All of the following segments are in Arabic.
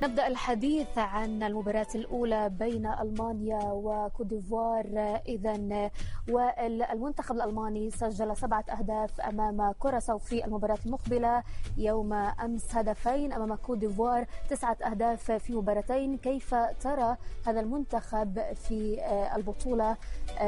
نبدأ الحديث عن المباراة الأولى بين ألمانيا وكوت ديفوار. إذن والمنتخب الألماني سجل 7 أهداف أمام كوراساو في المباراة المقبلة يوم أمس، هدفين أمام كوت ديفوار، 9 أهداف في مباراتين. كيف ترى هذا المنتخب في البطولة،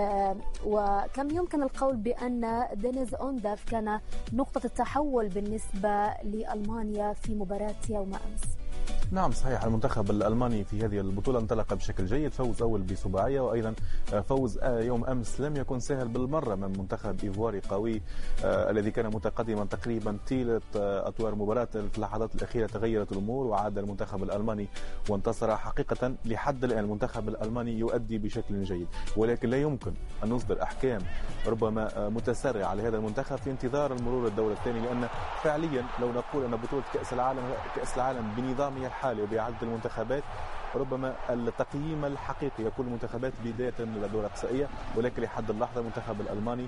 وكم يمكن القول بأن دينيز أونداف كان نقطة التحول بالنسبة لألمانيا في مباراة يوم أمس؟ نعم صحيح، المنتخب الألماني في هذه البطولة انطلق بشكل جيد، فوز أول بسباعية، وأيضا فوز يوم أمس لم يكن سهل بالمرة من منتخب إيفواري قوي الذي كان متقدما تقريبا طيلة أطوار مباراة. في اللحظات الأخيرة تغيرت الأمور وعاد المنتخب الألماني وانتصر. حقيقة لحد الآن المنتخب الألماني يؤدي بشكل جيد، ولكن لا يمكن أن نصدر أحكام ربما متسرعة على هذا المنتخب في انتظار المرور الدور الثاني، لأن فعليا لو نقول أن بطولة كأس العالم بنظامها الحالي وبعدد المنتخبات ربما التقييم الحقيقي يكون المنتخبات بداية من الأدوار الإقصائية، ولكن لحد اللحظة المنتخب الألماني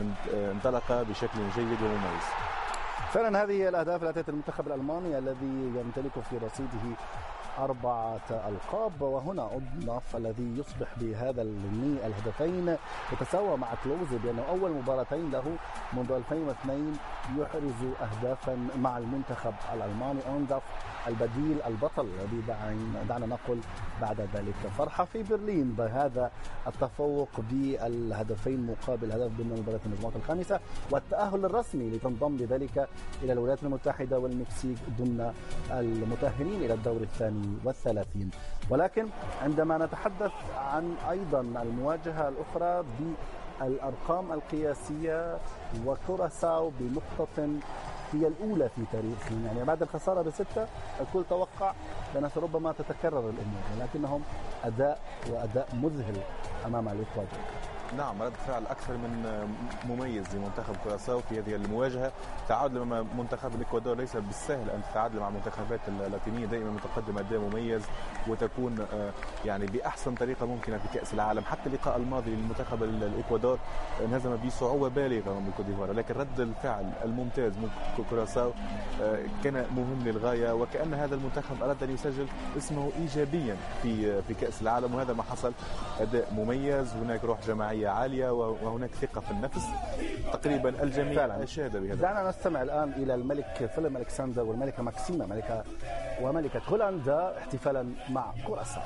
انطلق بشكل جيد ومميز. فعلا هذه الأهداف التي أتت المنتخب الألماني الذي يمتلك في رصيده 4 ألقاب، وهنا أضنف الذي يصبح بهذا الهدفين يتساوى مع كلوزي بأنه أول مباراتين له منذ 2002 يحرز أهدافا مع المنتخب الألماني. أونداف البديل البطل الذي دعنا نقول بعد ذلك فرحة في برلين بهذا التفوق بالهدفين مقابل هدف ضمن مباراة المجموعة الخامسة، والتأهل الرسمي لتنضم بذلك إلى الولايات المتحدة والمكسيك ضمن المتأهلين إلى الدور الثاني والثلاثين. ولكن عندما نتحدث عن أيضا المواجهة الأخرى بالأرقام القياسية، وكوراساو بنقطة هي الأولى في تاريخهم، يعني بعد الخسارة ب6 الكل توقع بأن ربما تتكرر الأمور، ولكنهم أداء مذهل أمام الإكوادور. نعم، رد فعل أكثر من مميز لمنتخب كوراساو في هذه المواجهة. تعادل مع منتخب الإكوادور ليس بالسهل أن تتعادل مع منتخبات اللاتينية، دائما متقدم أداء مميز وتكون يعني بأحسن طريقة ممكنة في كأس العالم. حتى اللقاء الماضي للمنتخب الإكوادور انهزم بصعوبة بالغة من كوت ديفوار، لكن رد الفعل الممتاز من كوراساو كان مهم للغاية، وكأن هذا المنتخب أراد أن يسجل اسمه إيجابيا في كأس العالم، وهذا ما حصل. أداء مميز، هناك روح جماعية عالية وهناك ثقة في النفس، تقريبا الجميع أشاد بهذا. دعنا نستمع الآن إلى الملك فيلم ألكسندر والملكة ماكسيما وملكة هولندا احتفالا مع كوراساو.